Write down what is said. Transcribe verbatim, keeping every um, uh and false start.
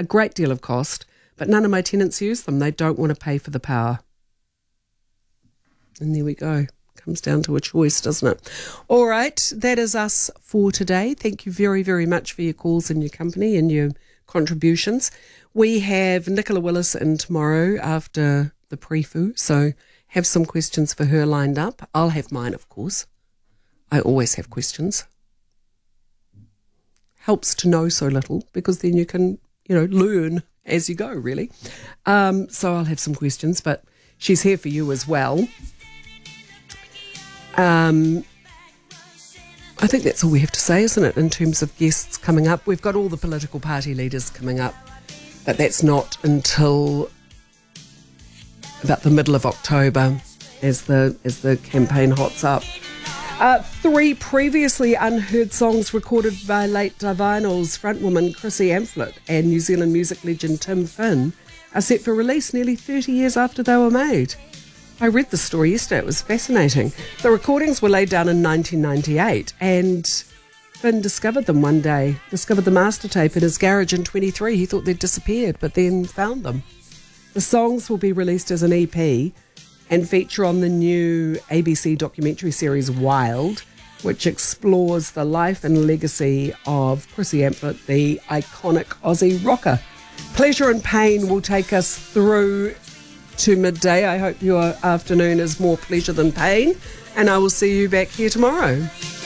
a great deal of cost, but none of my tenants use them. They don't want to pay for the power. And there we go. Comes down to a choice, doesn't it? All right, that is us for today. Thank you very, very much for your calls and your company and your contributions. We have Nicola Willis in tomorrow after the pre-foo, so have some questions for her lined up. I'll have mine, of course. I always have questions. Helps to know so little, because then you can, you know, learn as you go, really. Um, so I'll have some questions, but she's here for you as well. Um, I think that's all we have to say, isn't it, in terms of guests coming up. We've got all the political party leaders coming up, but that's not until about the middle of October as the as the campaign hots up. Uh, three previously unheard songs recorded by late Divinals frontwoman Chrissy Amphlett and New Zealand music legend Tim Finn are set for release nearly thirty years after they were made. I read the story yesterday. It was fascinating. The recordings were laid down in nineteen ninety-eight, and Finn discovered them one day, discovered the master tape in his garage in twenty-three. He thought they'd disappeared, but then found them. The songs will be released as an E P and feature on the new A B C documentary series Wild, which explores the life and legacy of Chrissy Amphlett, the iconic Aussie rocker. Pleasure and Pain will take us through to midday. I hope your afternoon is more pleasure than pain, and I will see you back here tomorrow.